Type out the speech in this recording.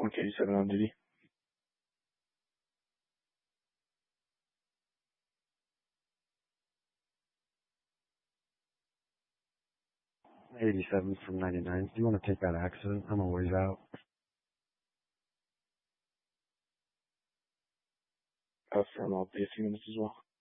187 on duty. 87 from 99. Do you want to take that accident? I'm a ways out. From, I'll be a few minutes as well.